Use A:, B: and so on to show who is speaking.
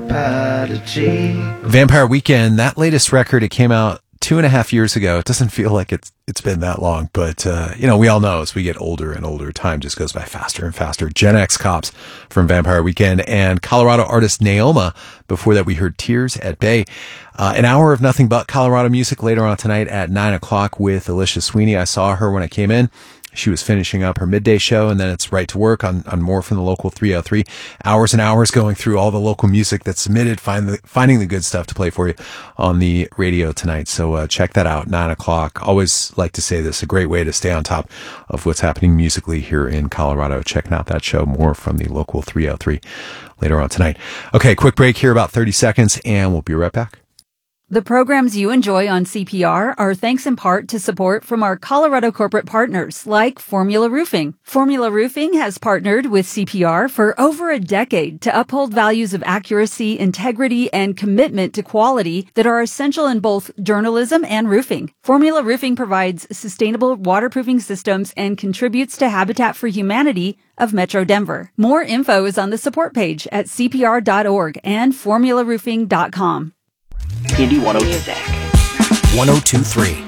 A: Vampire Weekend, that latest record, it came out 2.5 years ago. It doesn't feel like it's been that long, but we all know as we get older and older, time just goes by faster and faster. Gen X Cops from Vampire Weekend and Colorado artist Naoma. Before that, we heard Tears at Bay. An hour of nothing but Colorado music later on tonight at 9:00 with Alicia Sweeney. I saw her when I came in. She was finishing up her midday show, and then it's right to work on more from the local 303. Hours and hours going through all the local music that's submitted, finding the good stuff to play for you on the radio tonight. So check that out, 9:00. Always like to say this, a great way to stay on top of what's happening musically here in Colorado. Checking out that show, more from the local 303 later on tonight. Okay, quick break here, about 30 seconds, and we'll be right back.
B: The programs you enjoy on CPR are thanks in part to support from our Colorado corporate partners like Formula Roofing. Formula Roofing has partnered with CPR for over a decade to uphold values of accuracy, integrity, and commitment to quality that are essential in both journalism and roofing. Formula Roofing provides sustainable waterproofing systems and contributes to Habitat for Humanity of Metro Denver. More info is on the support page at cpr.org and formularoofing.com.
C: Indie 102.
D: 1023.